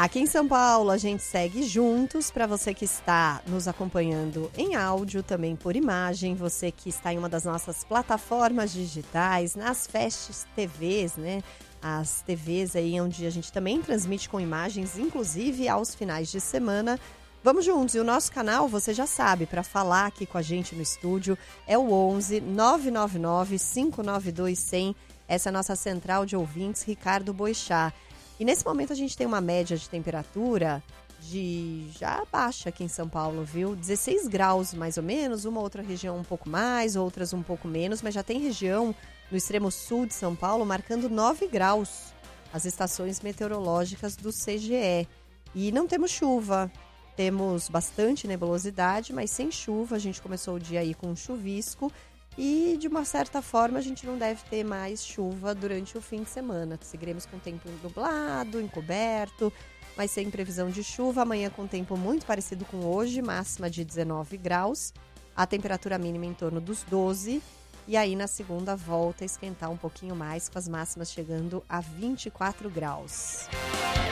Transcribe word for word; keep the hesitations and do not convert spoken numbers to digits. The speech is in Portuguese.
Aqui em São Paulo, a gente segue juntos. Para você que está nos acompanhando em áudio, também por imagem, você que está em uma das nossas plataformas digitais, nas Fast T Vs, né? As T Vs aí onde a gente também transmite com imagens, inclusive aos finais de semana. Vamos juntos, e o nosso canal, você já sabe, para falar aqui com a gente no estúdio, é o onze nove nove nove, cinco nove dois, cem. Essa é a nossa central de ouvintes, Ricardo Boixá. E nesse momento a gente tem uma média de temperatura de já baixa aqui em São Paulo, viu? dezesseis graus mais ou menos, uma outra região um pouco mais, outras um pouco menos, mas já tem região no extremo sul de São Paulo marcando nove graus, as estações meteorológicas do C G E. E não temos chuva. Temos bastante nebulosidade, mas sem chuva. A gente começou o dia aí com um chuvisco e, de uma certa forma, a gente não deve ter mais chuva durante o fim de semana. Seguiremos com tempo nublado, encoberto, mas sem previsão de chuva. Amanhã com tempo muito parecido com hoje, máxima de dezenove graus. A temperatura mínima em torno dos doze. E aí, na segunda, volta a esquentar um pouquinho mais, com as máximas chegando a vinte e quatro graus.